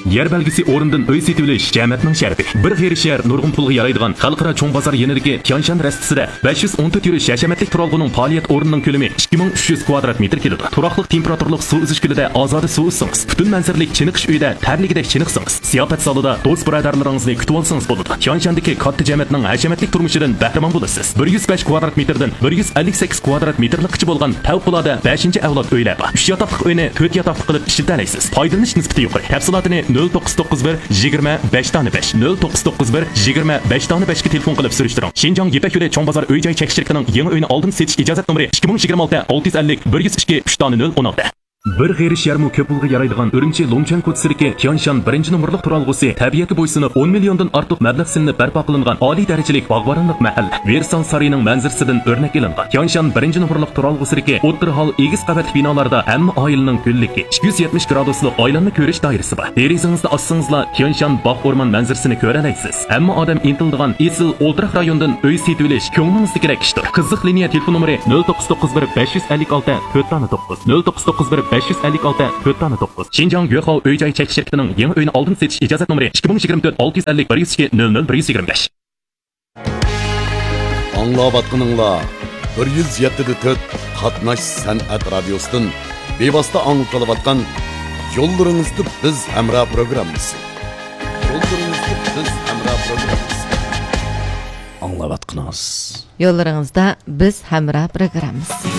Yer belgisi o'rindan uy setilish jamiyatning sharfi. Bir g'iri shahar nurg'un pulga yaraydigan xalqaro cho'ng bozor yenidagi Tianshan rastisida 514 yurish hashamatlik turalg'uning faoliyat o'rnining ko'lami 2300 kvadrat metr keladi. Turaqliq temperaturlik suv izish kulida ozoda suv ichsangiz, butun manzaralik chiniqish uyida tarligidek chiniqsangiz, siyofat salida do'st birodarlaringizni kutib olsangiz bo'ladi. Tianshandagi katta jamiyatning hashamatlik turmushidan bahramon bo'lasiz. 105 kvadrat metrdan 158 kvadrat metrlikcha bo'lgan favqulodda 5-avlod uylar bor. 3 yotoqli uyni 4 yotoqli qilib ishlatalaysiz. Foydalanish nisbati yuqori. Tafsilotini 0991 25 tane 5 0991 25 tane 5 ga telefon qilib surishtiring. Xinjiang Yepak yo'li cho'ng bozor uy-joy chekishchiligining yangi uyni oldin setish ijozat nomeri 2026 650 102 3 tane 016. Bir g'iri sharmu ko'p pulga yaraydigan Urumchi Longchan ko'chasidagi Tianshan 1-numurliq turalg'usi tabiatga bo'ysunib 10 milliondan ortiq mablag' silinib barpo qilingan oliy darajalik bog'boronlik mahalla Versan sarining manzarasidan o'rnak ilingan. Tianshan 1-numurliq turalg'usidagi o'ttir hol egiz qavatli binolarda hamma oilaning kunligi 270 graduslik oilanni ko'rish doirasi bor. Derizangizni ochsangizlar Tianshan bog' o'rmon manzarasini ko'ra olasiz. Hamma odam intildigan Esil O'ltiraq rayonidan uy setilish ko'nglingizni kerak ishdir. Qizliq liniya telefon nomeri 0991 556 409 0991 556 409. Xinjiang Yuehao uy-joy chekishchiligining yangi uyni oldin setish ijozat nomeri 2024 650 102 00 125. Anglayotganinglar 107.4 Qatnash san'at radiosidan bevosita anglatyotgan Yo'llaringizda biz hamra programmasi. Yo'llaringizda biz hamra programmasi. Anglayotganingiz. Yo'llaringizda biz hamra programmasi.